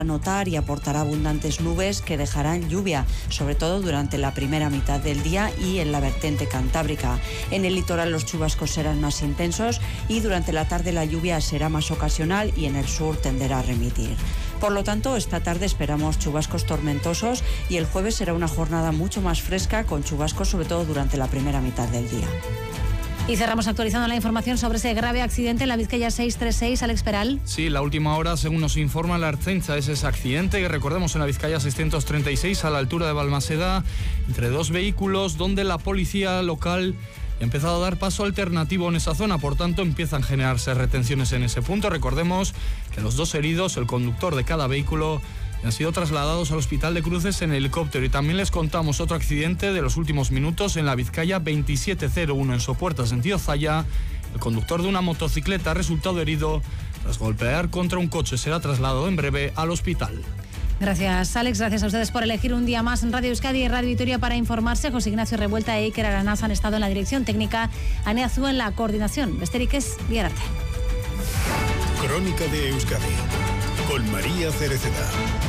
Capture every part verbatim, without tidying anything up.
notar y aportará abundantes nubes que dejarán lluvia, sobre todo durante la primera mitad del día y en la vertiente cantábrica. En el litoral los chubascos serán más intensos y durante la tarde la lluvia será más ocasional y en el sur tenderá a remitir. Por lo tanto, esta tarde esperamos chubascos tormentosos y el jueves será una jornada mucho más fresca con chubascos sobre todo durante la primera mitad del día. Y cerramos actualizando la información sobre ese grave accidente en la Vizcaya seiscientos treinta y seis, Alex Peral. Sí, la última hora, según nos informa la Ertzaintza, es ese accidente que recordemos en la Vizcaya seiscientos treinta y seis a la altura de Balmaseda, entre dos vehículos donde la policía local ha empezado a dar paso alternativo en esa zona, por tanto empiezan a generarse retenciones en ese punto. Recordemos que los dos heridos, el conductor de cada vehículo, han sido trasladados al Hospital de Cruces en helicóptero. Y también les contamos otro accidente de los últimos minutos en la Vizcaya veintisiete cero uno en Sopuerta, sentido Zalla. El conductor de una motocicleta ha resultado herido tras golpear contra un coche. Será trasladado en breve al hospital. Gracias, Alex. Gracias a ustedes por elegir un día más en Radio Euskadi y Radio Vitoria para informarse. José Ignacio Revuelta e Iker Aranaz han estado en la dirección técnica, Ane Azúa en la coordinación. Besterik ez, bihar arte. Crónica de Euskadi con María Cereceda.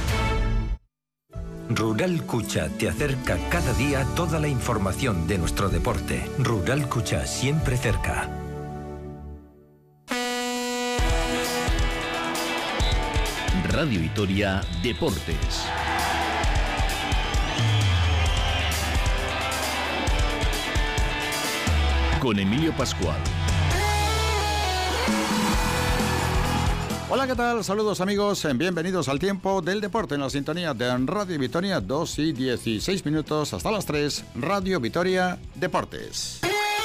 Rural Cucha te acerca cada día toda la información de nuestro deporte. Rural Cucha, siempre cerca. Radio Vitoria Deportes. Con Emilio Pascual. Hola, ¿qué tal? Saludos amigos, bienvenidos al tiempo del deporte en la sintonía de Radio Vitoria, dos y dieciséis minutos hasta las tres, Radio Vitoria Deportes.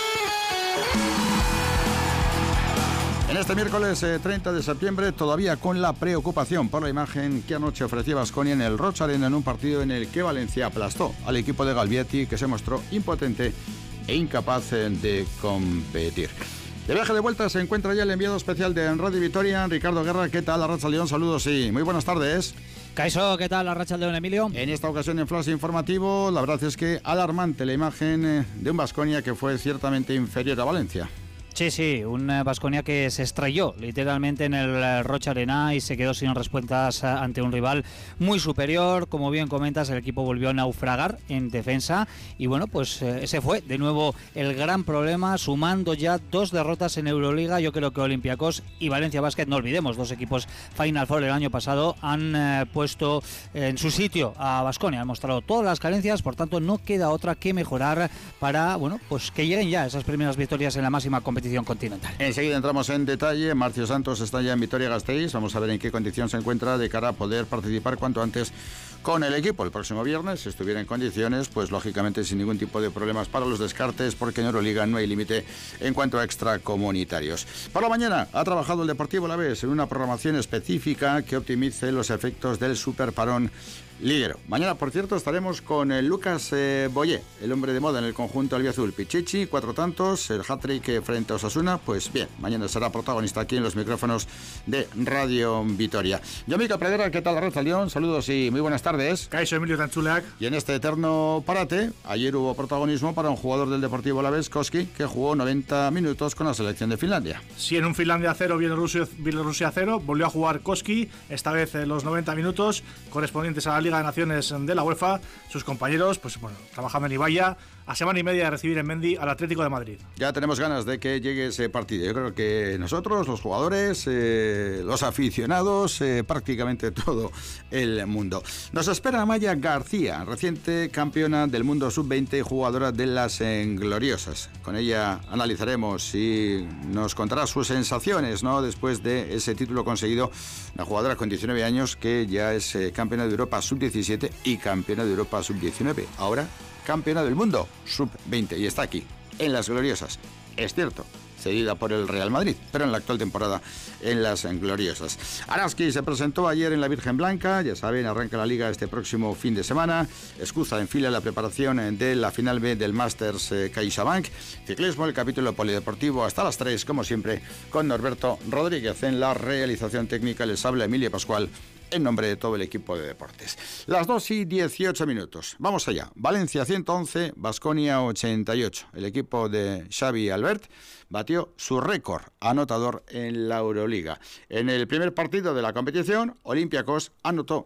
En este miércoles eh, treinta de septiembre, todavía con la preocupación por la imagen que anoche ofreció Baskonia en el Roch Arena en un partido en el que Valencia aplastó al equipo de Galvietti, que se mostró impotente e incapaz eh, de competir. De viaje de vuelta se encuentra ya el enviado especial de Radio Vitoria, Ricardo Guerra. ¿Qué tal, Arratsaldeon? Saludos y muy buenas tardes. Caixo, ¿qué tal, Arratsaldeon, Emilio? En esta ocasión en Flash Informativo, la verdad es que alarmante la imagen de un Baskonia que fue ciertamente inferior a Valencia. Sí, sí, un Baskonia que se estrelló literalmente en el Roch Arena y se quedó sin respuestas ante un rival muy superior. Como bien comentas, el equipo volvió a naufragar en defensa y bueno, pues ese fue de nuevo el gran problema, sumando ya dos derrotas en Euroliga. Yo creo que Olympiacos y Valencia Basket, no olvidemos, dos equipos Final Four el año pasado, han eh, puesto en su sitio a Baskonia, han mostrado todas las carencias, por tanto no queda otra que mejorar para, bueno, pues que lleguen ya esas primeras victorias en la máxima competición continental. Enseguida entramos en detalle. Marcio Santos está ya en Vitoria-Gasteiz. Vamos a ver en qué condición se encuentra de cara a poder participar cuanto antes con el equipo el próximo viernes. Si estuviera en condiciones, pues lógicamente sin ningún tipo de problemas para los descartes, porque en Euroliga no hay límite en cuanto a extracomunitarios. Por la mañana ha trabajado el Deportivo Alavés en una programación específica que optimice los efectos del superparón liguero. Mañana, por cierto, estaremos con el Lucas eh, Boyé, el hombre de moda en el conjunto albiazul. Pichichi, cuatro tantos, el hat-trick frente a Osasuna. Pues bien, mañana será protagonista aquí en los micrófonos de Radio Vitoria. Yo, Mica Pradera, ¿qué tal, Arratsaldeon? Saludos y muy buenas tardes. Caixo, Emilio Tantzuleak. Y en este eterno parate, ayer hubo protagonismo para un jugador del Deportivo Alavés, Koski, que jugó noventa minutos con la selección de Finlandia. Sí, en un Finlandia cero, Bielorrusia, Bielorrusia cero, volvió a jugar Koski, esta vez en los noventa minutos correspondientes a la Liga de Naciones de la UEFA. Sus compañeros, pues bueno, trabajando en Ibaya, a semana y media de recibir en Mendy al Atlético de Madrid. Ya tenemos ganas de que llegue ese partido. Yo creo que nosotros, los jugadores, eh, los aficionados, eh, prácticamente todo el mundo. Nos espera Amaya García, reciente campeona del mundo sub veinte y jugadora de las eh, Gloriosas. Con ella analizaremos y nos contará sus sensaciones, ¿no?, después de ese título conseguido. Una jugadora con diecinueve años que ya es eh, campeona de Europa sub diecisiete y campeona de Europa sub diecinueve. Ahora campeona del mundo sub veinte y está aquí en las Gloriosas. Es cierto, cedida por el Real Madrid, pero en la actual temporada en las Gloriosas. Araski se presentó ayer en la Virgen Blanca, ya saben, arranca la Liga este próximo fin de semana. Escuza enfila la preparación de la final B del Masters eh, CaixaBank. Ciclismo, el capítulo polideportivo hasta las tres, como siempre, con Norberto Rodríguez en la realización técnica. Les habla Emilio Pascual en nombre de todo el equipo de deportes. Las dos y dieciocho minutos. Vamos allá. Valencia ciento once, Baskonia ochenta y ocho. El equipo de Xavi Albert batió su récord anotador en la Euroliga. En el primer partido de la competición, Olympiacos anotó